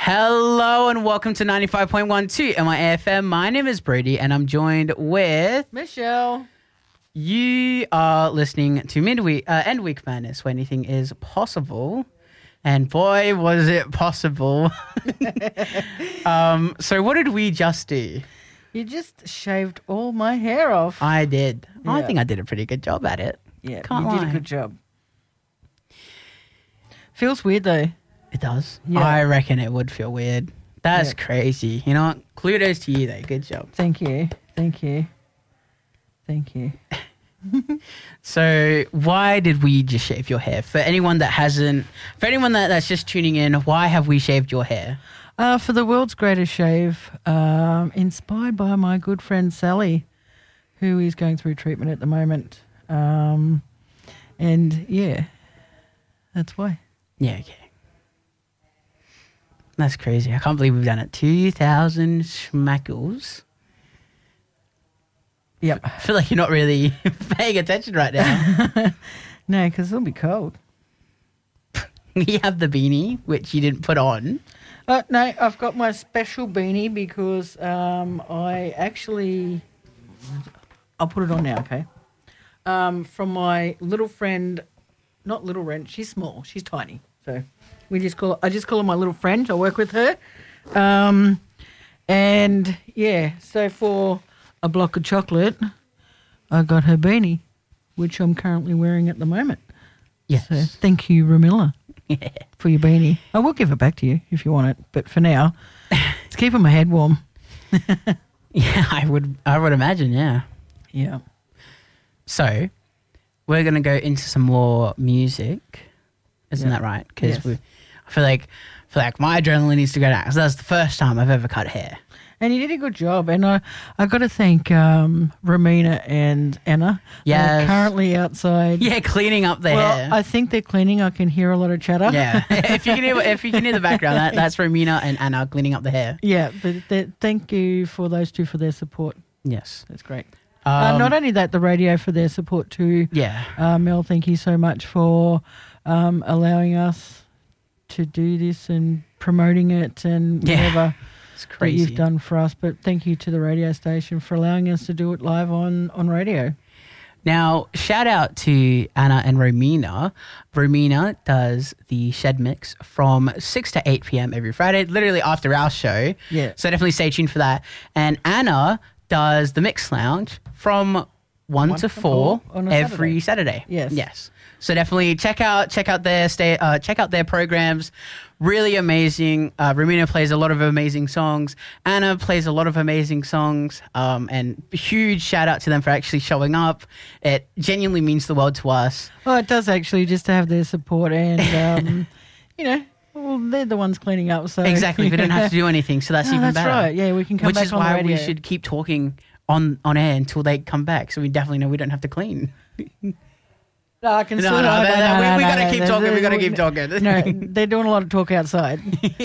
Hello and welcome to 95.12 MIFM. My name is Brady and I'm joined with Michelle. You are listening to End Week Madness, where anything is possible. And boy, was it possible. So what did we just do? You just shaved all my hair off. I did. Yeah. I think I did a pretty good job at it. Yeah, Can't you did lie. a good job. Feels weird though. It does. Yeah. I reckon it would feel weird. That's Yeah. crazy. You know what? Kudos to you though. Good job. Thank you. Thank you. Thank you. So why did we just shave your hair? For anyone that's just tuning in, why have we shaved your hair? For the world's greatest shave, inspired by my good friend Sally, who is going through treatment at the moment. And yeah, that's why. Yeah, okay. That's crazy. I can't believe we've done it. 2,000 schmackles. Yep. I feel like you're not really paying attention right now. No, because it'll be cold. We have the beanie, which you didn't put on. No, I've got my special beanie because I actually... I'll put it on now, okay? From my little friend, not little friend, she's small, she's tiny. So I just call her my little friend. I work with her. And yeah, so for a block of chocolate, I got her beanie, which I'm currently wearing at the moment. Yes. So thank you, Ramilla. Yeah. For your beanie. I will give it back to you if you want it, but for now, it's keeping my head warm. Yeah, I would imagine, yeah. Yeah. So, we're going to go into some more music. Isn't that right? Because Yes. I feel like my adrenaline needs to go down. Because that's the first time I've ever cut hair. And you did a good job. And I got to thank Romina and Anna. Yes. They're currently outside. Yeah, cleaning up their Well, hair. I think they're cleaning. I can hear a lot of chatter. Yeah, if you can hear the background, that's Romina and Anna cleaning up the hair. Yeah, but thank you for those two for their support. Yes. That's great. Not only that, the radio for their support too. Yeah. Mel, thank you so much for allowing us to do this and promoting it and whatever It's that crazy. you've done for us. But thank you to the radio station for allowing us to do it live on radio. Now, shout out to Anna and Romina. Romina does the Shed Mix from 6 to 8 p.m. every Friday, literally after our show. Yeah. So definitely stay tuned for that. And Anna does the Mix Lounge from 1 to 4 on a every Saturday. Yes. Yes. So definitely check out their programs. Really amazing. Romina plays a lot of amazing songs. Anna plays a lot of amazing songs. And huge shout out to them for actually showing up. It genuinely means the world to us. Oh, it does actually, just to have their support and, well, they're the ones cleaning up. So Exactly. We don't have to do anything, so that's No, even that's better. right. Yeah, we can come Which back is on the why radio. we should keep talking on air until they come back, so we definitely know we don't have to clean. No, I can No, still. we gotta keep talking. We gotta keep No, talking. they're doing a lot of talk outside.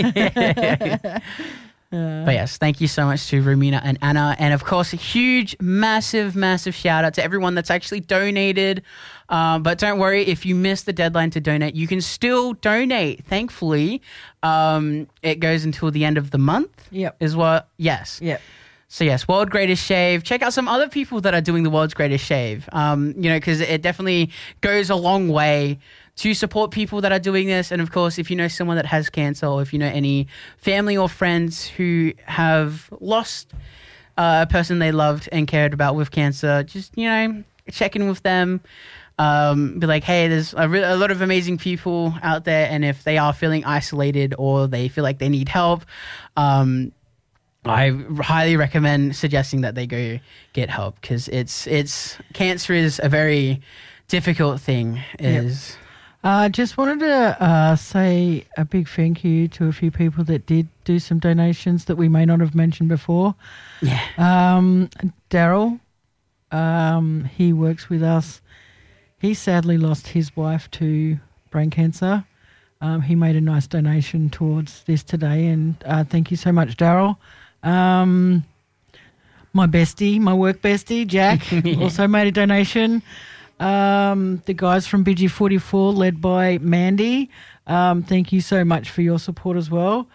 But yes, thank you so much to Romina and Anna. And of course, a huge, massive, massive shout out to everyone that's actually donated. But don't worry, if you missed the deadline to donate, you can still donate. Thankfully, it goes until the end of the month. Yep. Yes. Yep. So yes, World Greatest Shave. Check out some other people that are doing the World's Greatest Shave. Because it definitely goes a long way to support people that are doing this. And of course, if you know someone that has cancer, or if you know any family or friends who have lost a person they loved and cared about with cancer, just, check in with them. Be like, hey, there's a lot of amazing people out there. And if they are feeling isolated or they feel like they need help, I highly recommend suggesting that they go get help, because it's cancer is a very difficult thing. I just wanted to say a big thank you to a few people that did do some donations that we may not have mentioned before. Yeah. Daryl, he works with us. He sadly lost his wife to brain cancer. He made a nice donation towards this today, and thank you so much, Daryl. My bestie, my work bestie, Jack, also made a donation. The guys from BG44, led by Mandy, thank you so much for your support as well.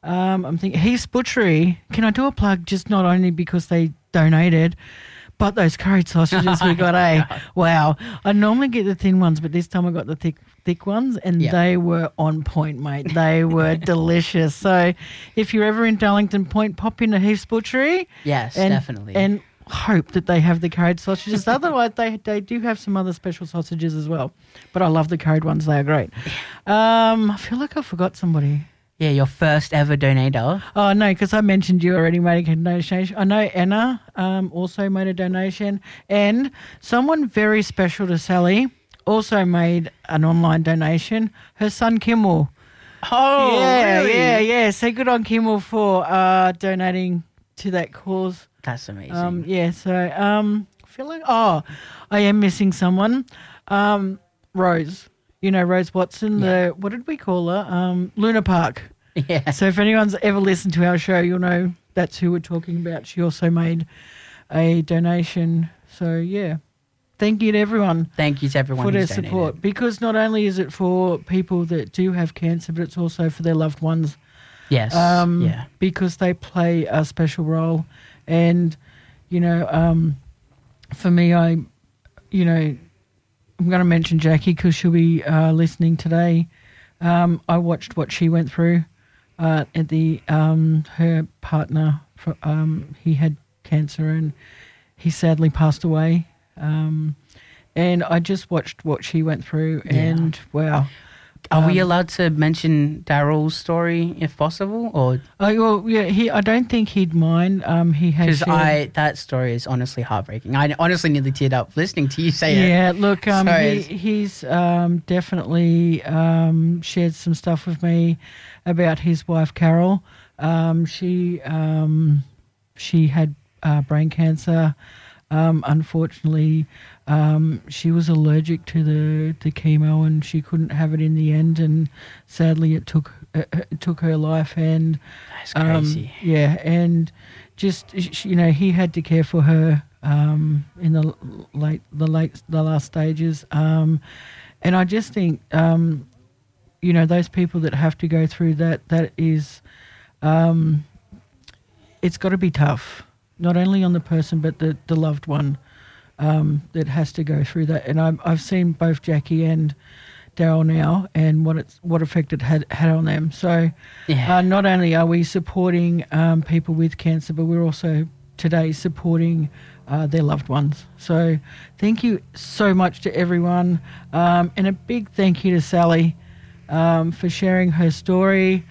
I'm thinking Heath's Butchery. Can I do a plug? Just not only because they donated, but those curried sausages we got, Wow. I normally get the thin ones, but this time I got the thick ones, and they were on point, mate. They were delicious. So if you're ever in Darlington Point, pop into Heath's Butchery. Yes, definitely. And hope that they have the curried sausages. Otherwise, they do have some other special sausages as well. But I love the curried ones. They are great. I feel like I forgot somebody. Yeah, your first ever donator. Oh, no, because I mentioned you already made a donation. I know Anna also made a donation. And someone very special to Sally also made an online donation. Her son, Kimmel. Oh, really? Yeah. So good on Kimmel for donating to that cause. That's amazing. I feel like, I am missing someone. Rose. You know, Rose Watson, what did we call her? Luna Park. Yeah. So if anyone's ever listened to our show, you'll know that's who we're talking about. She also made a donation. So, yeah. Thank you to everyone. Thank you to everyone for their donated. support. Because not only is it for people that do have cancer, but it's also for their loved ones. Yes. Because they play a special role. And, for me, I'm going to mention Jackie because she'll be listening today. I watched what she went through. Her partner, he had cancer and he sadly passed away. And I just watched what she went through, and wow. Are we allowed to mention Daryl's story if possible, or? I don't think he'd mind. He has because that story is honestly heartbreaking. I honestly nearly teared up listening to you say it. Yeah, look, he's definitely shared some stuff with me about his wife Carol. She had brain cancer. Unfortunately, she was allergic to the chemo, and she couldn't have it in the end. And sadly, it took her life. And that's crazy. And just he had to care for her in the last stages. And I just think those people that have to go through that is it's got to be tough. Not only on the person, but the loved one that has to go through that. And I've seen both Jackie and Daryl now, and what effect it had on them. So not only are we supporting people with cancer, but we're also today supporting their loved ones. So thank you so much to everyone, and a big thank you to Sally for sharing her story.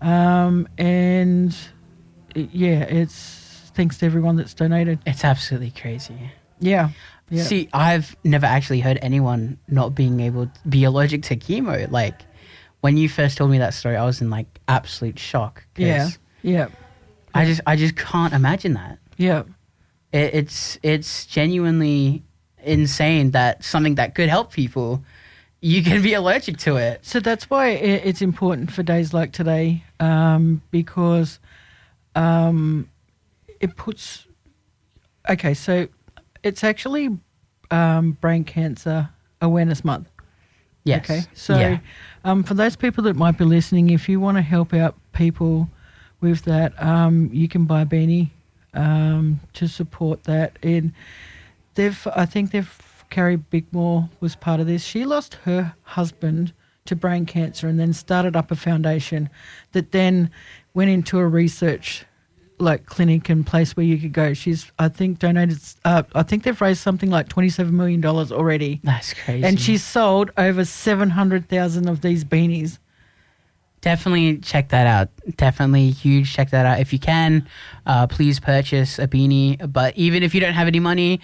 It's thanks to everyone that's donated. It's absolutely crazy. Yeah. See, I've never actually heard anyone not being able to be allergic to chemo. Like, when you first told me that story, I was in absolute shock. Yeah. I just can't imagine that. Yeah. It's genuinely insane that something that could help people, you can be allergic to it. So that's why it's important for days like today, because it puts... Okay, so it's actually Brain Cancer Awareness Month. Yes. Okay, so for those people that might be listening, if you want to help out people with that, you can buy a beanie to support that. And I think Carrie Bickmore was part of this. She lost her husband to brain cancer and then started up a foundation that then went into a research clinic and place where you could go. She's, I think, donated, I think they've raised something like $27 million already. That's crazy. And she's sold over 700,000 of these beanies. Definitely check that out. Definitely huge. Check that out. If you can, please purchase a beanie. But even if you don't have any money,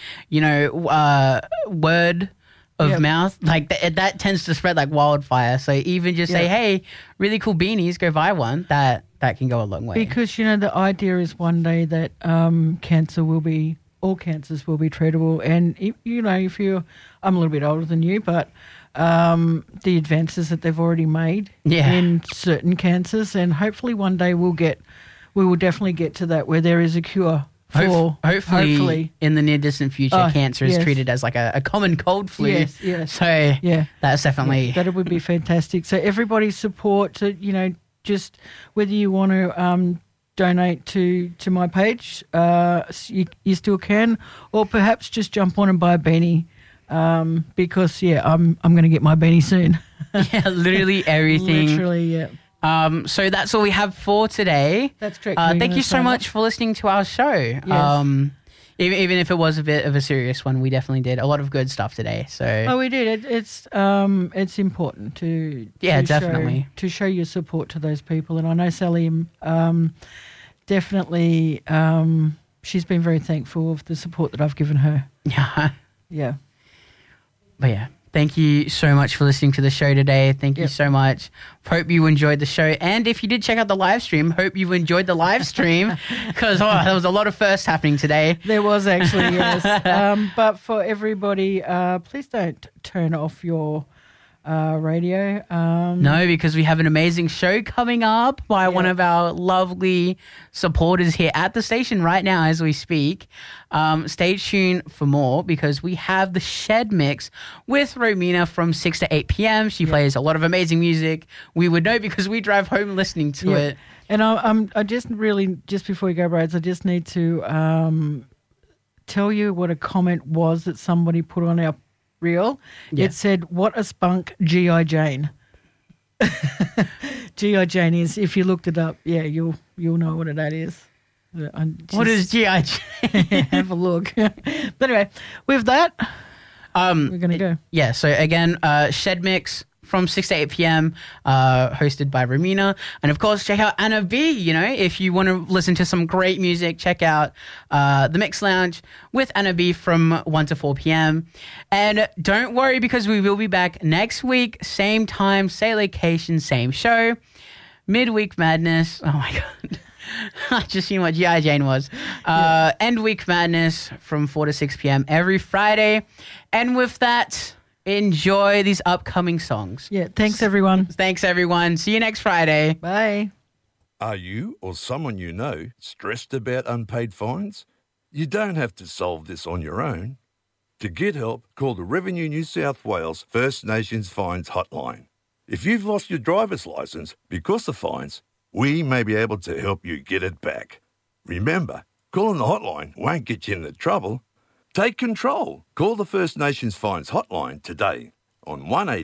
word of mouth, that tends to spread like wildfire. So even just say, hey, really cool beanies, go buy one. That can go a long way. Because, the idea is one day that all cancers will be treatable. And, I'm a little bit older than you, but the advances that they've already made in certain cancers, and hopefully one day we will definitely get to that where there is a cure for hopefully in the near distant future, cancer is treated as like a common cold flu. Yes. So that's definitely that would be fantastic. So everybody's support to just whether you want to donate to my page, you still can, or perhaps just jump on and buy a beanie. Because I'm going to get my beanie soon. Yeah, literally everything. Literally, yeah. So that's all we have for today. That's correct. Thank you so much for listening to our show. Yes. Even if it was a bit of a serious one, we definitely did a lot of good stuff today. So we did. It's important to definitely show your support to those people. And I know Sally definitely she's been very thankful of the support that I've given her. Yeah. But yeah, thank you so much for listening to the show today. Thank you so much. Hope you enjoyed the show. And if you did check out the live stream, hope you enjoyed the live stream because there was a lot of firsts happening today. There was actually, yes. But for everybody, please don't turn off your radio. No, because we have an amazing show coming up by one of our lovely supporters here at the station right now as we speak. Stay tuned for more because we have the Shed Mix with Romina from 6 to 8 p.m. She plays a lot of amazing music. We would know because we drive home listening to it. And I just before you go, Brad, I just need to tell you what a comment was that somebody put on our reel. It said, "What a spunk, G.I. Jane." G.I. Jane is, if you looked it up, you'll know what that is. What is G.I. Jane? Have a look. But anyway, with that, we're going to go. Yeah, so again, Shed Mix from 6 to 8 p.m., hosted by Romina. And, of course, check out Anna B. You know, if you want to listen to some great music, check out the Mix Lounge with Anna B from 1 to 4 p.m. And don't worry because we will be back next week, same time, same location, same show. Midweek Madness. Oh, my God. I just seen what G.I. Jane was. End Week Madness from 4 to 6 p.m. every Friday. And with that, enjoy these upcoming songs. Yeah, thanks, everyone. Thanks, everyone. See you next Friday. Bye. Are you or someone you know stressed about unpaid fines? You don't have to solve this on your own. To get help, call the Revenue New South Wales First Nations Fines Hotline. If you've lost your driver's licence because of fines, we may be able to help you get it back. Remember, calling the hotline won't get you into trouble. Take control. Call the First Nations Fines Hotline today on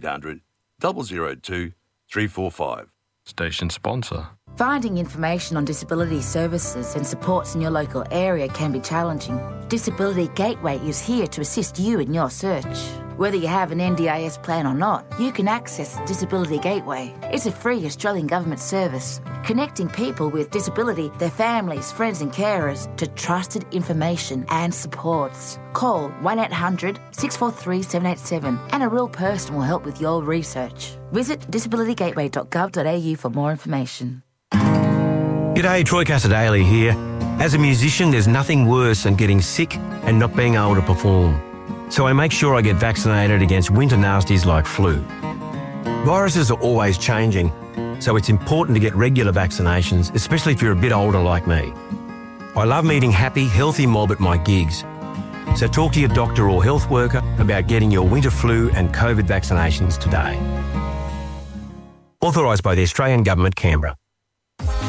1-800-002-345. Station sponsor. Finding information on disability services and supports in your local area can be challenging. Disability Gateway is here to assist you in your search. Whether you have an NDIS plan or not, you can access Disability Gateway. It's a free Australian government service, connecting people with disability, their families, friends and carers to trusted information and supports. Call 1-800-643-787 and a real person will help with your research. Visit disabilitygateway.gov.au for more information. G'day, Troy Casadale here. As a musician, there's nothing worse than getting sick and not being able to perform. So I make sure I get vaccinated against winter nasties like flu. Viruses are always changing, so it's important to get regular vaccinations, especially if you're a bit older like me. I love meeting happy, healthy mob at my gigs. So talk to your doctor or health worker about getting your winter flu and COVID vaccinations today. Authorised by the Australian Government, Canberra.